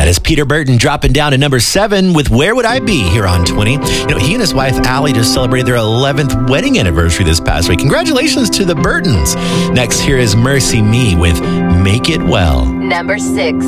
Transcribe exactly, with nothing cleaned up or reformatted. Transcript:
That is Peter Burton dropping down to number seven with Where Would I Be here on twenty. You know, he and his wife, Allie, just celebrated their eleventh wedding anniversary this past week. Congratulations to the Burtons. Next, here is Mercy Me with Make It Well. Number six.